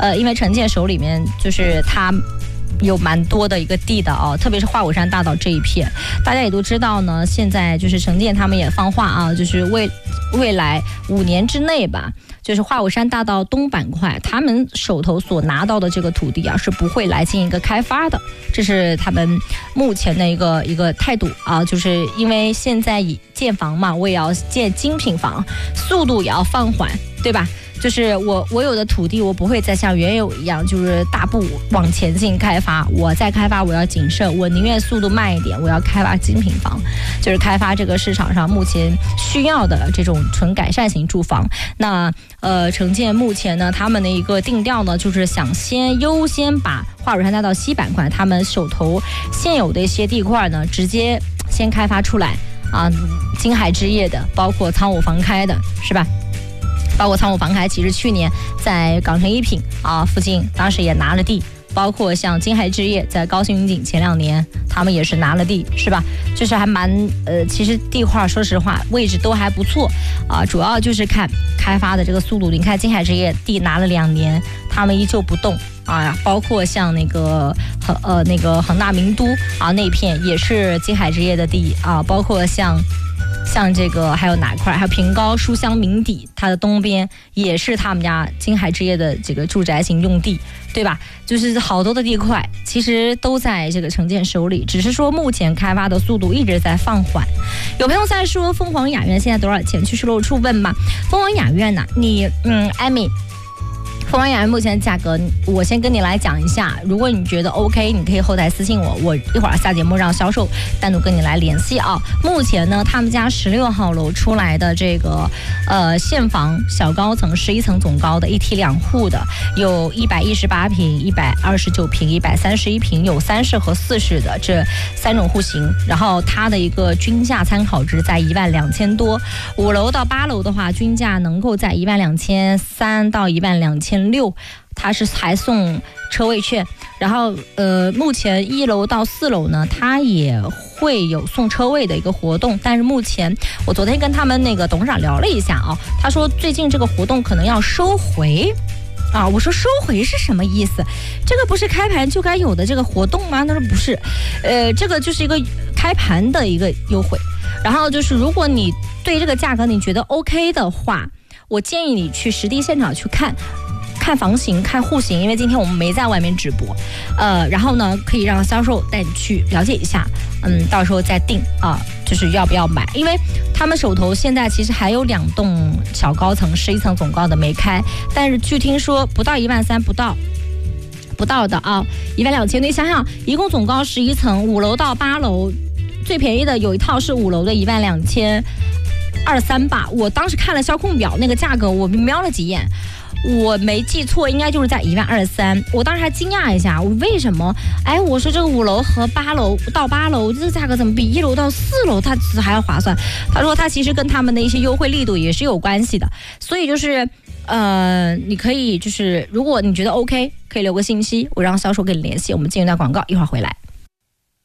因为城建手里面就是它有蛮多的一个地的特别是花果山大道这一片，大家也都知道呢。现在就是城建他们也放话就是未来5年之内吧，就是花果山大道东板块，他们手头所拿到的这个土地是不会来进行一个开发的，这是他们目前的一个态度就是因为现在建房嘛，我也要建精品房，速度也要放缓，对吧？就是我有的土地，我不会再像原有一样，就是大步往前进开发。我再开发，我要谨慎，我宁愿速度慢一点，我要开发精品房，就是开发这个市场上目前需要的这种纯改善型住房。那城建目前呢，他们的一个定调呢，就是想优先把花果山大道西板块他们手头现有的一些地块呢，直接先开发出来金海置业的，包括仓务房开的，是吧？包括仓务房开，其实去年在港城一品附近，当时也拿了地，包括像金海置业在高新云锦前2年，他们也是拿了地，是吧？就是还蛮其实地块说实话位置都还不错主要就是看开发的这个速度。你看金海置业地拿了2年，他们依旧不动包括像那个恒大名都那片也是金海置业的地包括像这个还有哪块，还有平高书香名邸，它的东边也是他们家金海置业的这个住宅型用地，对吧？就是好多的地块其实都在这个城建手里，只是说目前开发的速度一直在放缓。有朋友在说凤凰雅苑现在多少钱？去售楼处问吧。凤凰雅苑呢，你艾米，凤凰雅苑目前的价格，我先跟你来讲一下。如果你觉得 OK， 你可以后台私信我，我一会儿下节目让销售单独跟你来联系目前呢，他们家16号楼出来的这个现房小高层11层总高的1梯2户的，有118平、129平、131平，有3室和4室的这3种户型。然后它的一个均价参考值在12000多，5楼到8楼的话，均价能够在12300到12600。它是还送车位券，然后目前1楼到4楼呢，它也会有送车位的一个活动，但是目前我昨天跟他们那个董事长聊了一下他说最近这个活动可能要收回我说收回是什么意思？这个不是开盘就该有的这个活动吗？他说不是，这个就是一个开盘的一个优惠。然后就是如果你对这个价格你觉得 OK 的话，我建议你去实地现场去看房型、看户型，因为今天我们没在外面直播，然后呢，可以让销售带你去了解一下，到时候再定就是要不要买，因为他们手头现在其实还有2栋小高层11层总高的没开，但是据听说不到13000，不到的12000，你想想，一共总高11层，5楼到8楼，最便宜的有一套是5楼的12000。23吧，我当时看了销控表那个价格，我瞄了几眼，我没记错，应该就是在12300。我当时还惊讶一下，我为什么？我说这个5楼和8楼到8楼，这个价格怎么比1楼到4楼它还要划算？他说他其实跟他们的一些优惠力度也是有关系的，所以就是你可以就是如果你觉得 OK， 可以留个信息，我让销售跟你联系。我们进一段广告，一会儿回来。